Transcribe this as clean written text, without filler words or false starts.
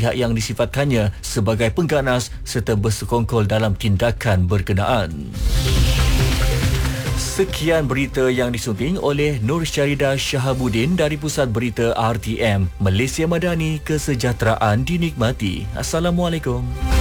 pihak yang disifatkannya sebagai pengganas serta bersekongkol dalam tindakan berkenaan. Sekian berita yang disunting oleh Nur Syarida Shahabuddin dari Pusat Berita RTM. Malaysia Madani, kesejahteraan dinikmati. Assalamualaikum.